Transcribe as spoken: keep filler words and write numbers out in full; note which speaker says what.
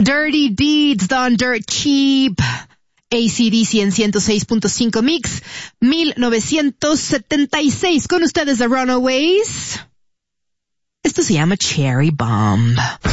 Speaker 1: Dirty Deeds Done Dirt Cheap. A C D C en ciento seis punto cinco Mix, mil novecientos setenta y seis. Con ustedes The Runaways. Esto se llama Cherry Bomb.